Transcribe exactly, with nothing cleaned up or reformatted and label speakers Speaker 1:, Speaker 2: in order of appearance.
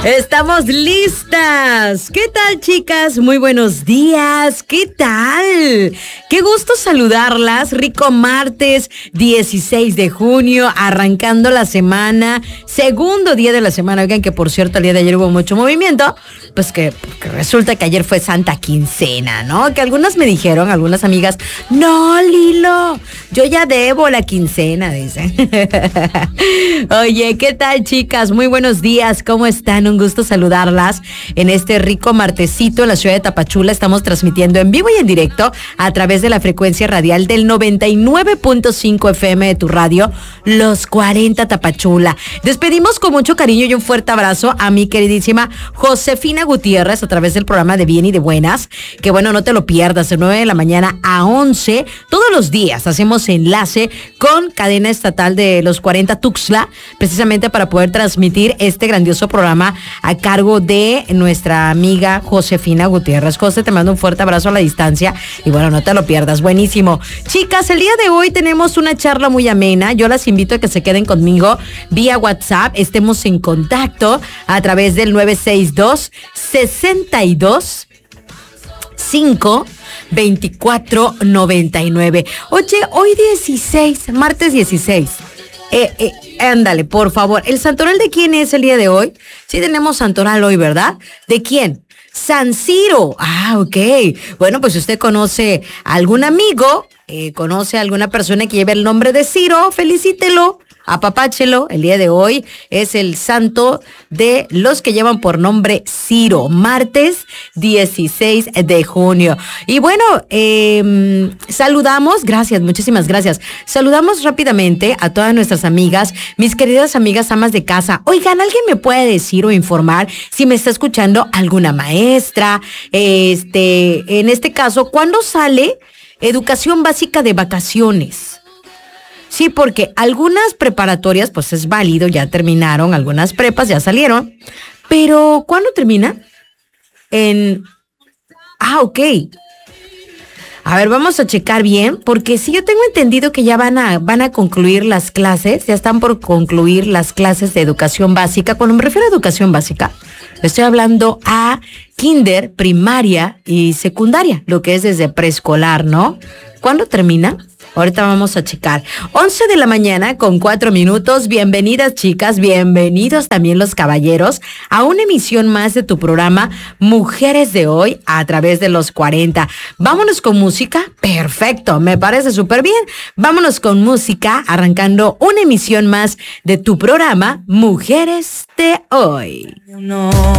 Speaker 1: Estamos listas. ¿Qué tal, chicas? Muy buenos días. ¿Qué tal? Qué gusto saludarlas. Rico martes dieciséis de junio, arrancando la semana, segundo día de la semana. Oigan que, por cierto, el día de ayer hubo mucho movimiento, pues que, que resulta que ayer fue Santa Quincena, ¿no? Que algunas me dijeron, algunas amigas, no, Lilo, yo ya debo la quincena, dicen. Oye, ¿qué tal, chicas? Muy buenos días. ¿Cómo están? Un gusto saludarlas en este rico martesito en la ciudad de Tapachula. Estamos transmitiendo en vivo y en directo a través de la frecuencia radial del noventa y nueve punto cinco F M de tu radio, Los cuarenta Tapachula. Despedimos con mucho cariño y un fuerte abrazo a mi queridísima Josefina Gutiérrez a través del programa de Bien y de Buenas, que bueno, no te lo pierdas, de nueve de la mañana a once, todos los días hacemos enlace con cadena estatal de Los cuarenta Tuxtla, precisamente para poder transmitir este grandioso programa a cargo de nuestra amiga Josefina Gutiérrez. José, te mando un fuerte abrazo a la distancia y bueno, no te lo pierdas, buenísimo. Chicas, el día de hoy tenemos una charla muy amena. Yo las invito a que se queden conmigo vía WhatsApp, estemos en contacto a través del nueve seis dos, sesenta y dos, cinco, veinticuatro, noventa y nueve. Oye, hoy dieciséis, martes dieciséis. Eh, eh, ándale, por favor. ¿El santoral de quién es el día de hoy? Sí tenemos santoral hoy, ¿verdad? ¿De quién? San Ciro. Ah, ok. Bueno, pues si usted conoce a algún amigo, eh, conoce a alguna persona que lleve el nombre de Ciro, felicítelo, apapáchelo. El día de hoy es el santo de los que llevan por nombre Ciro, martes dieciséis de junio. Y bueno, eh, saludamos, gracias, muchísimas gracias. Saludamos rápidamente a todas nuestras amigas, mis queridas amigas amas de casa. Oigan, ¿alguien me puede decir o informar si me está escuchando alguna maestra? Este, en este caso, ¿cuándo sale educación básica de vacaciones? Sí, porque algunas preparatorias, pues es válido, ya terminaron, algunas prepas ya salieron, pero ¿cuándo termina? En... Ah, ok. A ver, vamos a checar bien, porque sí, yo tengo entendido que ya van a, van a concluir las clases, ya están por concluir las clases de educación básica. Cuando me refiero a educación básica, estoy hablando a kinder, primaria y secundaria, lo que es desde preescolar, ¿no? ¿Cuándo termina? Ahorita vamos a checar. once de la mañana con cuatro minutos. Bienvenidas, chicas, bienvenidos también los caballeros a una emisión más de tu programa Mujeres de Hoy a través de Los cuarenta. Vámonos con música. Perfecto, me parece súper bien. Vámonos con música, arrancando una emisión más de tu programa Mujeres de Hoy.
Speaker 2: No.